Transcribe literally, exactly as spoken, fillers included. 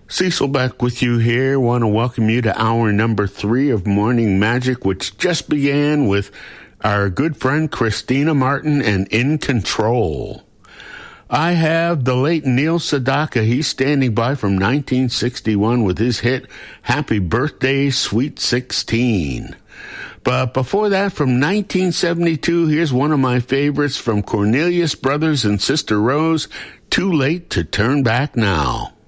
Cecil back with you here. Want to welcome you to hour number three of Morning Magic, which just began with our good friend Christina Martin and In Control. I have the late Neil Sedaka. He's standing by from nineteen sixty-one with his hit Happy Birthday, Sweet sixteen. But before that, from nineteen seventy-two, here's one of my favorites from Cornelius Brothers and Sister Rose, Too Late to Turn Back Now.